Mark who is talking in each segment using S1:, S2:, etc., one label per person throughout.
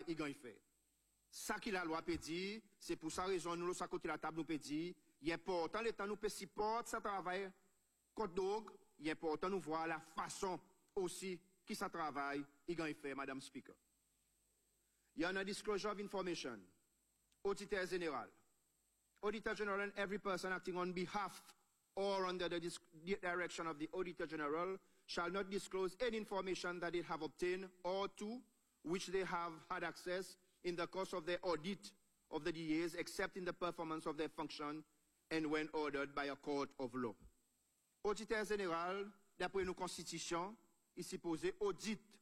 S1: il gagne fait. Ça qui la loi peut dire, c'est pour ça raison nous l'autre côté la table nous peut dire, il est important l'État nous peut supporter ce travail contre donc, il est important nous voir la façon aussi qui ça travaille, il gagne fait, Madame Speaker. Il y a un disclosure of information. Auditor Général. Auditor General and every person acting on behalf or under the direction of the Auditor General shall not disclose any information that they have obtained or to which they have had access in the course of their audit of the DAs, except in the performance of their function and when ordered by a court of law. Auditeur général, d'après nos constitutions, il s'est posé audit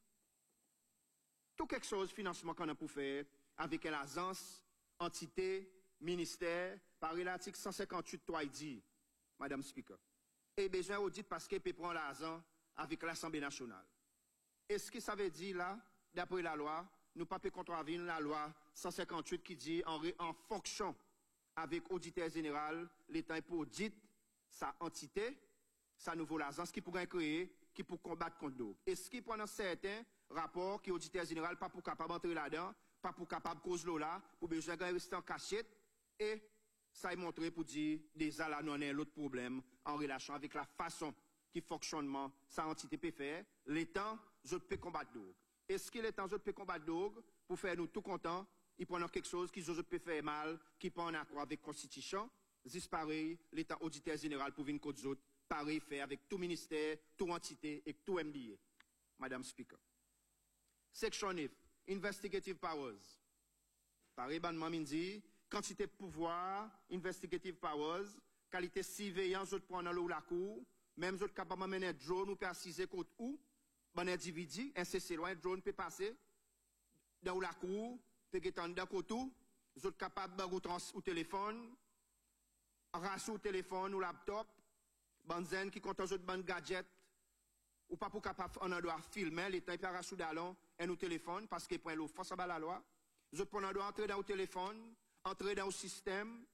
S1: tout quelque chose financement qu'on a pour faire avec une agence, entité, ministère, par l'article 158.3 dit, Madame Speaker. Et besoin audit parce qu'il peut prendre l'argent avec l'Assemblée nationale. Et ce que ça veut dire là, d'après la loi, nous pas contravenir la loi 158 qui dit en fonction avec auditeur général, l'État est pour audit sa entité, sa nouveau agence qui pourrait créer, qui pour combattre contre d'autres. Et ce qui pendant certains rapports qui auditeur général pas pour capable entrer là-dedans, pas pour capable cause là, pour besoin de rester en cachette, et ça est montré pour dire déjà là nous avons l'autre problème en relation avec la façon qui fonctionnement sa entité peut faire, l'État je peux combattre d'autres. Est-ce qu'il est temps de combattre d'autres pour faire nous tout contents, il prend quelque chose qui je peux faire mal, qui pas en accord avec la Constitution, c'est pareil, l'État auditeur général pour venir contre d'autres, pareil fait avec tout ministère, toute entité et tout MDA. Madame Speaker. Section 9, Investigative Powers. Pareil, bandement dit, quantité de pouvoir, Investigative Powers, qualité surveillance, je prends dans l'eau la cour, même je capable de mener drone ou préciser contre où, bon individu, un CC loin, drone peut passer, dans la cour, peut être dans côté, je suis capable de ou téléphone, rassure ou téléphone ou laptop, banzen qui compte autres ban gadget, ou pas pour capable, on doit filmer, l'État peut rassure d'allons, et nous téléphone, parce qu'il prend l'eau face à la loi. Je dois entrer dans le téléphone, entrer dans le système,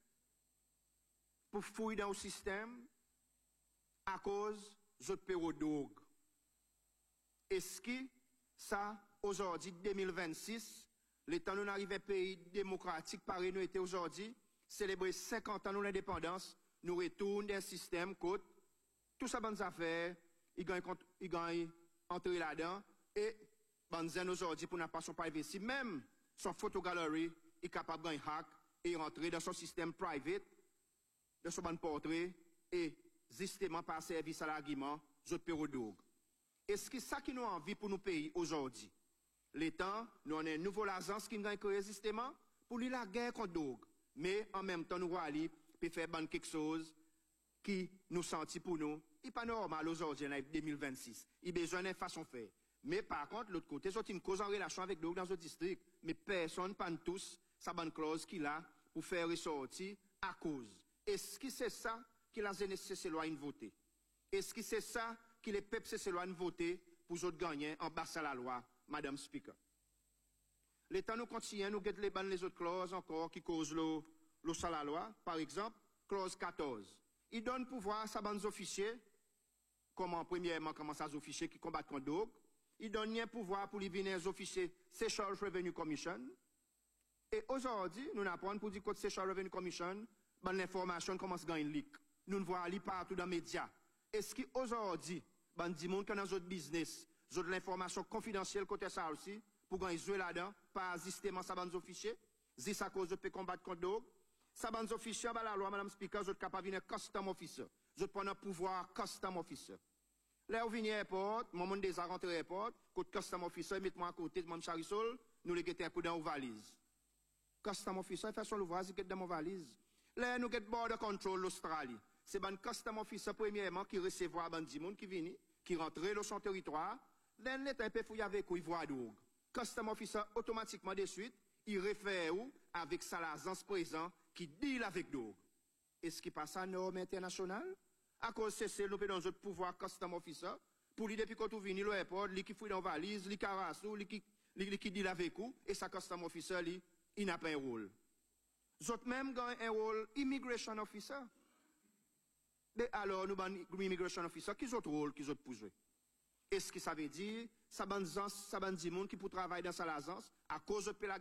S1: pour fouiller dans le système, à cause, je peux au dog. Est-ce que ça, aujourd'hui, 2026, l'État nous arrive à un pays démocratique, pareil, nous était aujourd'hui, célébrer 50 ans de l'indépendance, nous retournons d'un système, côte, tout ça, bonnes affaires, il gagne entrer là-dedans, et, bonnes aujourd'hui, pour n'a pas son privacy, même son photogalerie, est capable de gagner hack, et rentrer dans son système private, dans son bon portrait, et, justement, par service à l'argument, je peux au dog. Est-ce que ça qui nous envie pour nos pays aujourd'hui? L'État, nous avons une nouvelle agence qui nous a créé justement pour lui la guerre contre Dog. Mais en même temps, nous allons faire quelque chose qui nous sentit pour nous. Il n'est pas normal aujourd'hui, en 2026. Il a besoin d'une façon de faire. Mais par contre, l'autre côté, c'est une cause en relation avec Dog dans ce district. Mais personne, pas tous, sa bonne clause qu'il a pour faire ressortir à cause. Est-ce que c'est ça que la jeunesse s'éloigne voter? Est-ce que c'est ça que les peuples s'éloignent voter pour autres gagner en bas à la loi, Madame Speaker? L'État nous continue, nous guette les autres clauses encore qui causent le à la loi. Par exemple, clause 14. Il donne pouvoir à sa bande officiers, premièrement, comment ça, officiers qui combattent contre Dog. Il donne un pouvoir pour les venir aux officiers Social Revenue Commission. Et aujourd'hui, nous apprenons pour dire que Social Revenue Commission, l'information commence à gagner leak. Nous ne voyons pas partout dans les médias. Est-ce qu'aujourd'hui, dit monde qui dans notre business, j'ai de l'information confidentielle côté ça aussi, pour gagner jouer là-dedans, pas justement sa bande officier, c'est ça cause de peut combattre contre Dog. Sa bande officier, la loi, Madame Speaker, je suis capable de venir custom officer. Je prends un pouvoir custom officer. Là, où vient airport, mon monde déjà rentré airport, côté custom officer, mettez-moi à côté de mon charisol, nous les guettons un coup dans nos valises. Custom officer, fait son ouvrage, il guette dans mon valise. Là, nous guettons border control l'Australie. C'est ban custom officer premièrement qui recevoir bandi monde qui vient, qui rentre dans son territoire. Là, l'État peut fouiller avec où il voit Dog. Custom officer automatiquement de suite, il réfère où avec sa l'agence présent qui deal avec Dog. Est-ce qu'il passe à norme internationale? À cause de c'est nous dans notre pouvoir custom officer pour lui depuis quand on vient l'aéroport, lui qui fouille dans valise, lui qui ramasse, lui qui deal avec où et sa custom officer lui, il n'a pas un rôle. Zot même gagne un rôle immigration officer. Mais alors, nous avons immigration officer, qui ont autre rôle, qui ont pour jouer? Est-ce que ça veut dire, ça bandes monde qui pour travailler dans sa l'agence, à cause de la